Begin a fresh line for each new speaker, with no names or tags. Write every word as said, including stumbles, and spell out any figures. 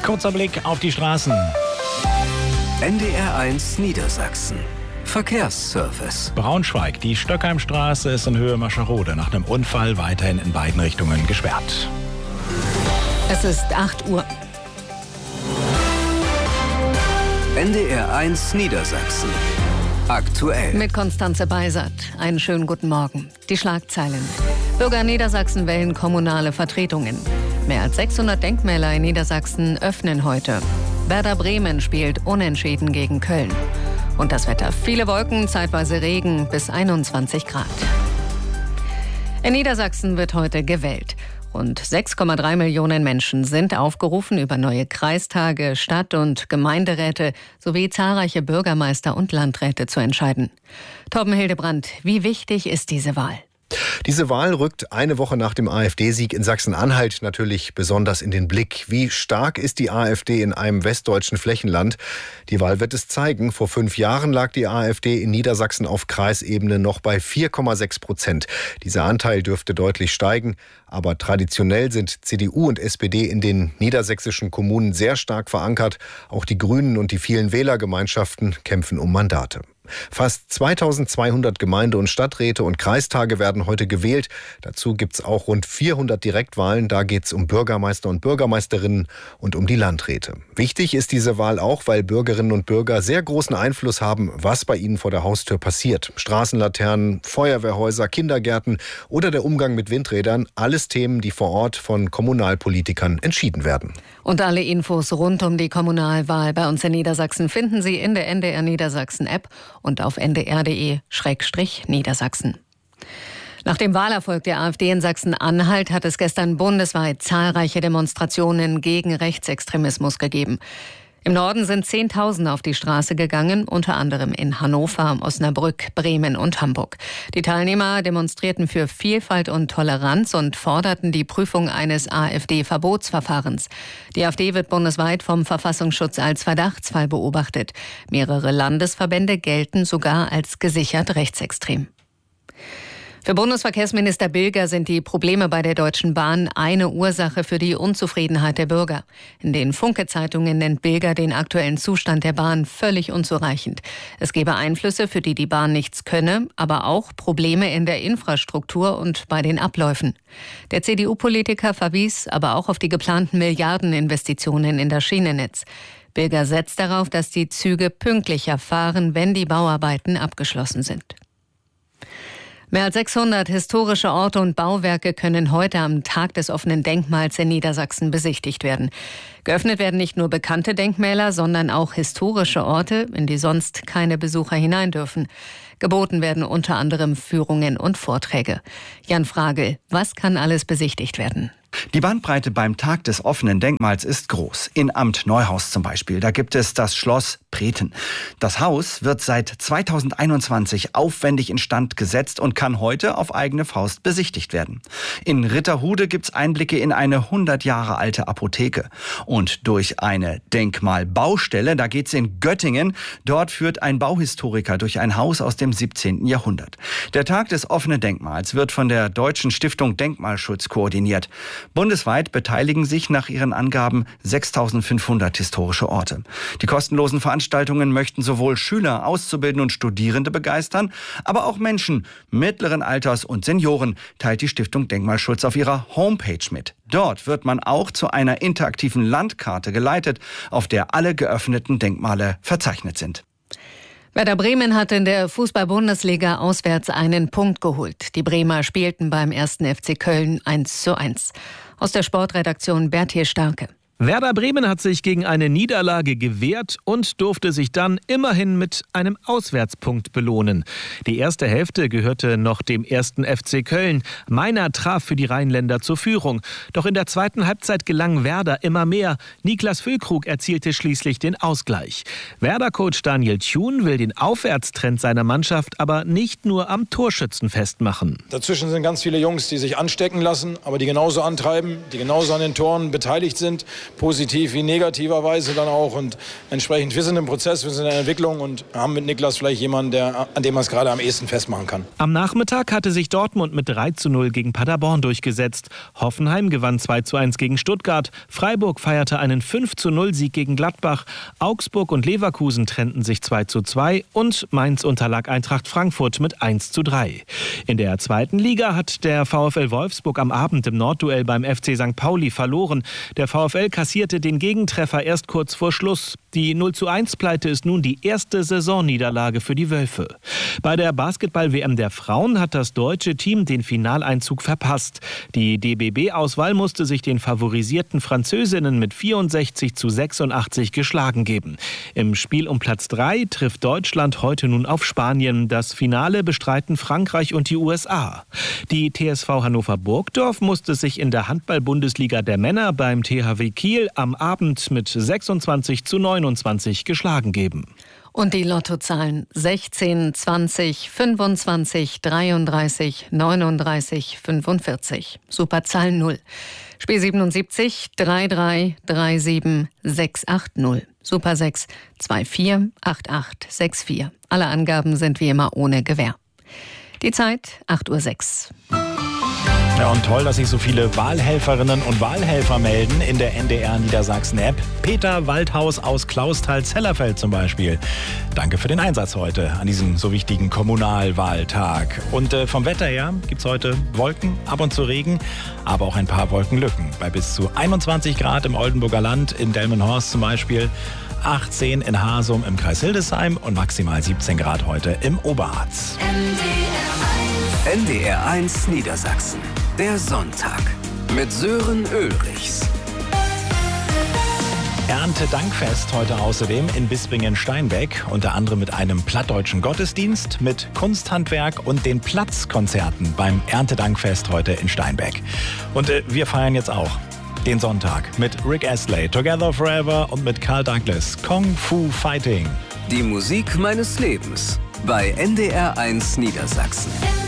Kurzer Blick auf die Straßen.
N D R eins Niedersachsen. Verkehrsservice.
Braunschweig, die Stöckheimstraße ist in Höhe Mascherode nach einem Unfall weiterhin in beiden Richtungen gesperrt.
Es ist acht Uhr.
N D R eins Niedersachsen. Aktuell.
Mit Konstanze Beisert. Einen schönen guten Morgen. Die Schlagzeilen. Bürger in Niedersachsen wählen kommunale Vertretungen. Mehr als sechshundert Denkmäler in Niedersachsen öffnen heute. Werder Bremen spielt unentschieden gegen Köln. Und das Wetter. Viele Wolken, zeitweise Regen bis einundzwanzig Grad. In Niedersachsen wird heute gewählt. Rund sechs Komma drei Millionen Menschen sind aufgerufen, über neue Kreistage, Stadt- und Gemeinderäte sowie zahlreiche Bürgermeister und Landräte zu entscheiden. Torben Hildebrandt, wie wichtig ist diese Wahl?
Diese Wahl rückt eine Woche nach dem AfD-Sieg in Sachsen-Anhalt natürlich besonders in den Blick. Wie stark ist die AfD in einem westdeutschen Flächenland? Die Wahl wird es zeigen. Vor fünf Jahren lag die AfD in Niedersachsen auf Kreisebene noch bei vier Komma sechs Prozent. Dieser Anteil dürfte deutlich steigen. Aber traditionell sind C D U und S P D in den niedersächsischen Kommunen sehr stark verankert. Auch die Grünen und die vielen Wählergemeinschaften kämpfen um Mandate. Fast zweitausendzweihundert Gemeinde- und Stadträte und Kreistage werden heute gewählt. Dazu gibt es auch rund vierhundert Direktwahlen. Da geht es um Bürgermeister und Bürgermeisterinnen und um die Landräte. Wichtig ist diese Wahl auch, weil Bürgerinnen und Bürger sehr großen Einfluss haben, was bei ihnen vor der Haustür passiert. Straßenlaternen, Feuerwehrhäuser, Kindergärten oder der Umgang mit Windrädern. Alles Themen, die vor Ort von Kommunalpolitikern entschieden werden.
Und alle Infos rund um die Kommunalwahl bei uns in Niedersachsen finden Sie in der N D R Niedersachsen App und auf n d r punkt d e Schrägstrich Niedersachsen. Nach dem Wahlerfolg der AfD in Sachsen-Anhalt hat es gestern bundesweit zahlreiche Demonstrationen gegen Rechtsextremismus gegeben. Im Norden sind Zehntausende auf die Straße gegangen, unter anderem in Hannover, Osnabrück, Bremen und Hamburg. Die Teilnehmer demonstrierten für Vielfalt und Toleranz und forderten die Prüfung eines AfD-Verbotsverfahrens. Die AfD wird bundesweit vom Verfassungsschutz als Verdachtsfall beobachtet. Mehrere Landesverbände gelten sogar als gesichert rechtsextrem. Für Bundesverkehrsminister Bilger sind die Probleme bei der Deutschen Bahn eine Ursache für die Unzufriedenheit der Bürger. In den Funke-Zeitungen nennt Bilger den aktuellen Zustand der Bahn völlig unzureichend. Es gebe Einflüsse, für die die Bahn nichts könne, aber auch Probleme in der Infrastruktur und bei den Abläufen. Der C D U-Politiker verwies aber auch auf die geplanten Milliardeninvestitionen in das Schienennetz. Bilger setzt darauf, dass die Züge pünktlicher fahren, wenn die Bauarbeiten abgeschlossen sind. Mehr als sechshundert historische Orte und Bauwerke können heute am Tag des offenen Denkmals in Niedersachsen besichtigt werden. Geöffnet werden nicht nur bekannte Denkmäler, sondern auch historische Orte, in die sonst keine Besucher hinein dürfen. Geboten werden unter anderem Führungen und Vorträge. Jan Fragel, was kann alles besichtigt werden?
Die Bandbreite beim Tag des offenen Denkmals ist groß. In Amt Neuhaus zum Beispiel, da gibt es das Schloss Preten. Das Haus wird seit zweitausendeinundzwanzig aufwendig instand gesetzt und kann heute auf eigene Faust besichtigt werden. In Ritterhude gibt's Einblicke in eine hundert Jahre alte Apotheke. Und durch eine Denkmalbaustelle, da geht's in Göttingen. Dort führt ein Bauhistoriker durch ein Haus aus dem siebzehnten Jahrhundert. Der Tag des offenen Denkmals wird von der Deutschen Stiftung Denkmalschutz koordiniert. Bundesweit beteiligen sich nach ihren Angaben sechstausendfünfhundert historische Orte. Die kostenlosen Veranstaltungen möchten sowohl Schüler, Auszubildende und Studierende begeistern, aber auch Menschen mittleren Alters und Senioren, teilt die Stiftung Denkmalschutz auf ihrer Homepage mit. Dort wird man auch zu einer interaktiven Landkarte geleitet, auf der alle geöffneten Denkmale verzeichnet sind.
Werder Bremen hat in der Fußball-Bundesliga auswärts einen Punkt geholt. Die Bremer spielten beim ersten F C Köln eins zu eins. Aus der Sportredaktion Berthier Starke.
Werder Bremen hat sich gegen eine Niederlage gewehrt und durfte sich dann immerhin mit einem Auswärtspunkt belohnen. Die erste Hälfte gehörte noch dem ersten F C Köln. Meiner traf für die Rheinländer zur Führung. Doch in der zweiten Halbzeit gelang Werder immer mehr. Niklas Füllkrug erzielte schließlich den Ausgleich. Werder-Coach Daniel Thun will den Aufwärtstrend seiner Mannschaft aber nicht nur am Torschützen festmachen.
Dazwischen sind ganz viele Jungs, die sich anstecken lassen, aber die genauso antreiben, die genauso an den Toren beteiligt sind. positiv wie negativerweise dann auch. Und entsprechend, wir sind im Prozess, wir sind in der Entwicklung und haben mit Niklas vielleicht jemanden, der, an dem man es gerade am ehesten festmachen kann.
Am Nachmittag hatte sich Dortmund mit drei zu null gegen Paderborn durchgesetzt. Hoffenheim gewann zwei zu eins gegen Stuttgart. Freiburg feierte einen fünf zu null Sieg gegen Gladbach. Augsburg und Leverkusen trennten sich zwei zu zwei und Mainz unterlag Eintracht Frankfurt mit eins zu drei. In der zweiten Liga hat der VfL Wolfsburg am Abend im Nordduell beim F C Sankt Pauli verloren. Der VfL kassierte den Gegentreffer erst kurz vor Schluss. Die null zu eins Pleite ist nun die erste Saisonniederlage für die Wölfe. Bei der Basketball-W M der Frauen hat das deutsche Team den Finaleinzug verpasst. Die D B B-Auswahl musste sich den favorisierten Französinnen mit vierundsechzig zu sechsundachtzig geschlagen geben. Im Spiel um Platz drei trifft Deutschland heute nun auf Spanien. Das Finale bestreiten Frankreich und die U S A. Die T S V Hannover Burgdorf musste sich in der Handball-Bundesliga der Männer beim T H W Kiel am Abend mit sechsundzwanzig zu neunundzwanzig geschlagen geben.
Und die Lottozahlen sechzehn, zwanzig, fünfundzwanzig, dreiunddreißig, neununddreißig, fünfundvierzig. Superzahl null. Spiel siebenundsiebzig, drei drei, drei sieben, sechs acht null. Super sechs, zwei vier, acht acht, sechs vier. Alle Angaben sind wie immer ohne Gewähr. Die Zeit acht Uhr sechs.
Ja, und toll, dass sich so viele Wahlhelferinnen und Wahlhelfer melden in der N D R Niedersachsen-App. Peter Waldhaus aus Clausthal-Zellerfeld zum Beispiel. Danke für den Einsatz heute an diesem so wichtigen Kommunalwahltag. Und äh, vom Wetter her gibt es heute Wolken, ab und zu Regen, aber auch ein paar Wolkenlücken. Bei bis zu einundzwanzig Grad im Oldenburger Land, in Delmenhorst zum Beispiel, achtzehn in Hasum im Kreis Hildesheim und maximal siebzehn Grad heute im Oberharz.
N D R eins Niedersachsen. Der Sonntag mit Sören Ulrichs.
Erntedankfest heute außerdem in Bispingen-Steinbeck, unter anderem mit einem plattdeutschen Gottesdienst, mit Kunsthandwerk und den Platzkonzerten beim Erntedankfest heute in Steinbeck. Und äh, wir feiern jetzt auch den Sonntag mit Rick Astley, Together Forever und mit Carl Douglas, Kung Fu Fighting.
Die Musik meines Lebens bei N D R eins Niedersachsen.